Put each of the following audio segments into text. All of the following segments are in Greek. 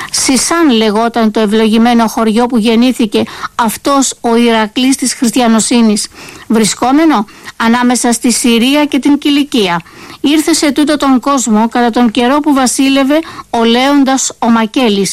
Σισάν λεγόταν το ευλογημένο χωριό που γεννήθηκε αυτός ο Ηρακλής της χριστιανοσύνης, βρισκόμενο ανάμεσα στη Συρία και την Κιλικία. Ήρθε σε τούτο τον κόσμο κατά τον καιρό που βασίλευε ο Λέοντας ο Μακέλης,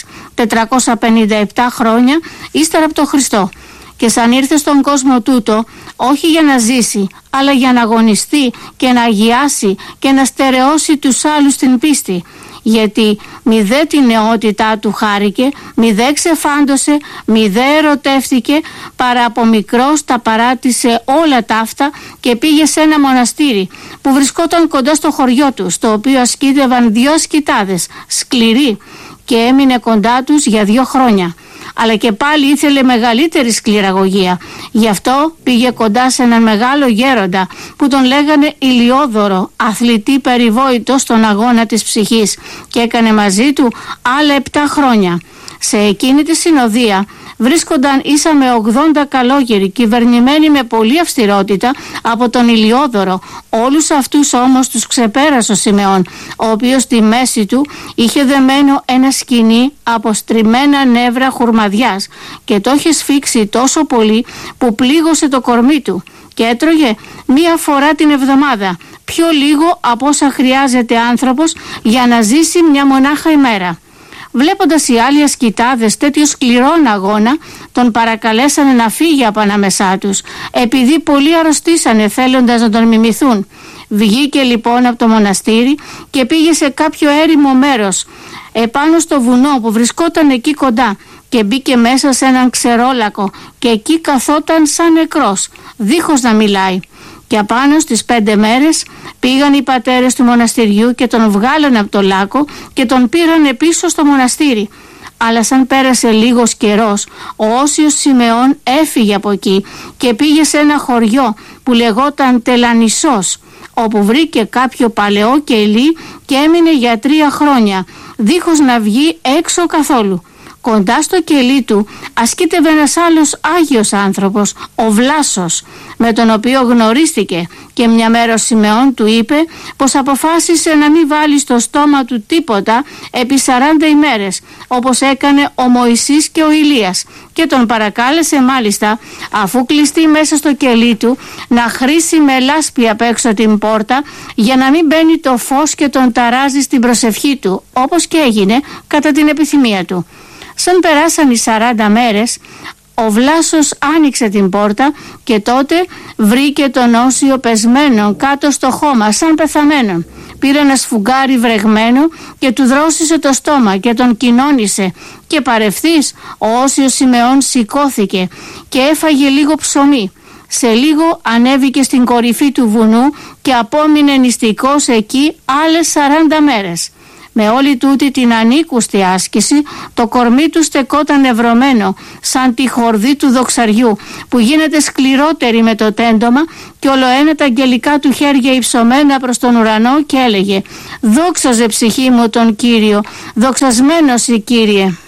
457 χρόνια ύστερα από τον Χριστό. Και σαν ήρθε στον κόσμο τούτο, όχι για να ζήσει, αλλά για να αγωνιστεί και να αγιάσει και να στερεώσει τους άλλους στην πίστη. Γιατί μη δε την νεότητά του χάρηκε, μη δε ξεφάντωσε, μη δε ερωτεύτηκε, παρά από μικρός τα παράτησε όλα τα αυτά και πήγε σε ένα μοναστήρι που βρισκόταν κοντά στο χωριό του, στο οποίο ασκήτευαν 2 ασκητάδες, σκληροί, και έμεινε κοντά τους για 2 χρόνια. Αλλά και πάλι ήθελε μεγαλύτερη σκληραγωγία. Γι' αυτό πήγε κοντά σε έναν μεγάλο γέροντα που τον λέγανε Ηλιόδωρο, αθλητή περιβόητο στον αγώνα της ψυχής, και έκανε μαζί του άλλα 7 χρόνια. Σε εκείνη τη συνοδεία βρίσκονταν ίσα με 80 καλόγεροι, κυβερνημένοι με πολύ αυστηρότητα από τον Ηλιόδωρο. Όλους αυτούς όμως τους ξεπέρασε ο Σιμεών, ο οποίος στη μέση του είχε δεμένο ένα σκοινί από στριμμένα νεύρα χουρμαδιάς και το είχε σφίξει τόσο πολύ που πλήγωσε το κορμί του και έτρωγε 1 φορά την εβδομάδα, πιο λίγο από όσα χρειάζεται άνθρωπος για να ζήσει μια μονάχα ημέρα. Βλέποντας οι άλλοι ασκητάδες τέτοιο σκληρόν αγώνα, τον παρακαλέσανε να φύγει από ανάμεσά τους, επειδή πολλοί αρρωστήσανε θέλοντας να τον μιμηθούν. Βγήκε λοιπόν από το μοναστήρι και πήγε σε κάποιο έρημο μέρος, επάνω στο βουνό που βρισκόταν εκεί κοντά, και μπήκε μέσα σε έναν ξερόλακο και εκεί καθόταν σαν νεκρός, δίχως να μιλάει. Και απάνω στις 5 μέρες πήγαν οι πατέρες του μοναστηριού και τον βγάλανε από το λάκκο και τον πήρανε πίσω στο μοναστήρι. Αλλά σαν πέρασε λίγος καιρός, ο Όσιος Σιμεών έφυγε από εκεί και πήγε σε ένα χωριό που λεγόταν Τελανισσός, όπου βρήκε κάποιο παλαιό κελί και έμεινε για 3 χρόνια, δίχως να βγει έξω καθόλου. Κοντά στο κελί του ασκήτευε ένας άλλος άγιος άνθρωπος, ο Βλάσος, με τον οποίο γνωρίστηκε, και μια μέρα ο Σιμεών του είπε πως αποφάσισε να μην βάλει στο στόμα του τίποτα επί 40 ημέρες, όπως έκανε ο Μωυσής και ο Ηλίας, και τον παρακάλεσε μάλιστα, αφού κλειστεί μέσα στο κελί του, να χρήσει με λάσπη απ' έξω την πόρτα για να μην μπαίνει το φως και τον ταράζει στην προσευχή του, όπως και έγινε κατά την επιθυμία του. Σαν περάσαν οι 40 μέρες, ο Βλάσος άνοιξε την πόρτα και τότε βρήκε τον Όσιο πεσμένο κάτω στο χώμα σαν πεθαμένον. Πήρε ένα σφουγγάρι βρεγμένο και του δρόσισε το στόμα και τον κοινώνησε, και παρευθύς ο Όσιος Σιμεών σηκώθηκε και έφαγε λίγο ψωμί. Σε λίγο ανέβηκε στην κορυφή του βουνού και απόμεινε νηστικός εκεί άλλες 40 μέρες. Με όλη τούτη την ανήκουστη άσκηση, το κορμί του στεκόταν ευρωμένο σαν τη χορδή του δοξαριού που γίνεται σκληρότερη με το τέντομα, και ολοένα τα αγγελικά του χέρια υψωμένα προς τον ουρανό, και έλεγε «Δόξαζε ψυχή μου τον Κύριο, δοξασμένος η Κύριε».